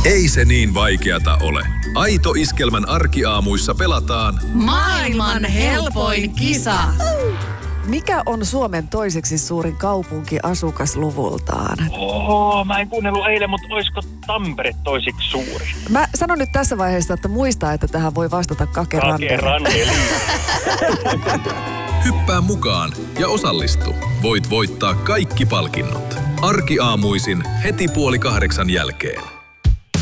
Ei se niin vaikeata ole. Aito Iskelmän arkiaamuissa pelataan maailman helpoin kisa. Mikä on Suomen toiseksi suurin kaupunki asukasluvultaan? Mä en kuunnellut eilen, mutta olisiko Tampere toisiksi suuri? Mä sanon nyt tässä vaiheessa, että muista, että tähän voi vastata Kake Ranneli. Hyppää mukaan ja osallistu. Voit voittaa kaikki palkinnot. Arkiaamuisin heti 7:30 jälkeen.